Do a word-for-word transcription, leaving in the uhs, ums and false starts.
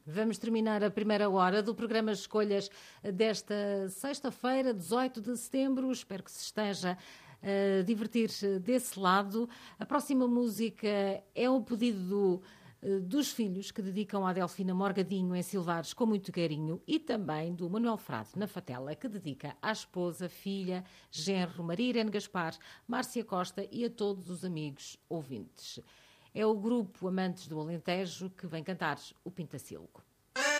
Vamos terminar a primeira hora do programa Escolhas desta sexta-feira, dezoito de setembro. Espero que se esteja a divertir desse lado. A próxima música é um pedido dos filhos que dedicam à Delfina Morgadinho em Silvares com muito carinho e também do Manuel Frade na Fatela, que dedica à esposa, filha, genro, Maria Irene Gaspar, Márcia Costa e a todos os amigos ouvintes. É o grupo Amantes do Alentejo que vem cantar o Pintacílgo.